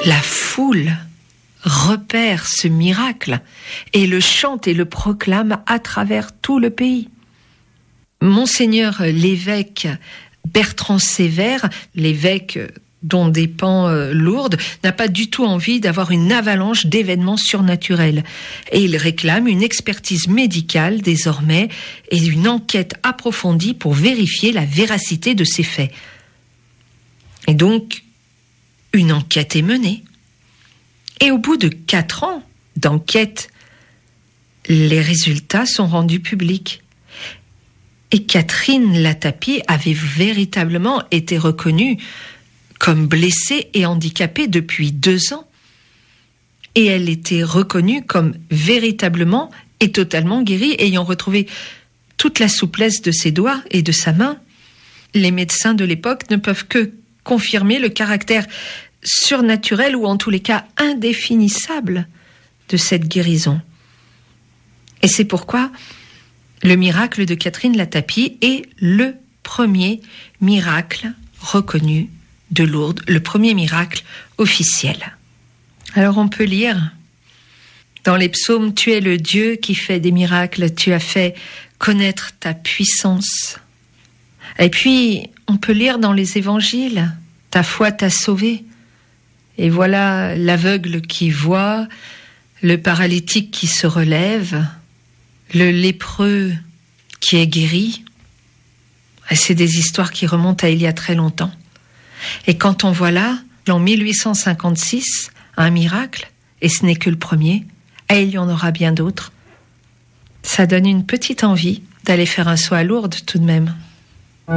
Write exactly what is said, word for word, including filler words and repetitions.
la foule repère ce miracle et le chante et le proclame à travers tout le pays. Monseigneur l'évêque Bertrand Sévère, l'évêque dont dépend euh, Lourdes, n'a pas du tout envie d'avoir une avalanche d'événements surnaturels. Et il réclame une expertise médicale désormais et une enquête approfondie pour vérifier la véracité de ces faits. Et donc, une enquête est menée. Et au bout de quatre ans d'enquête, les résultats sont rendus publics. Et Catherine Latapie avait véritablement été reconnue comme blessée et handicapée depuis deux ans. Et elle était reconnue comme véritablement et totalement guérie, ayant retrouvé toute la souplesse de ses doigts et de sa main. Les médecins de l'époque ne peuvent que confirmer le caractère surnaturel ou en tous les cas indéfinissable de cette guérison. Et c'est pourquoi le miracle de Catherine Latapie est le premier miracle reconnu de Lourdes, le premier miracle officiel. Alors on peut lire dans les psaumes: tu es le Dieu qui fait des miracles, tu as fait connaître ta puissance. Et puis on peut lire dans les évangiles: ta foi t'a sauvé. Et voilà l'aveugle qui voit, le paralytique qui se relève, le lépreux qui est guéri. Et c'est des histoires qui remontent à il y a très longtemps. Et quand on voit là, en mille huit cent cinquante-six, un miracle, et ce n'est que le premier, et il y en aura bien d'autres, ça donne une petite envie d'aller faire un saut à Lourdes tout de même.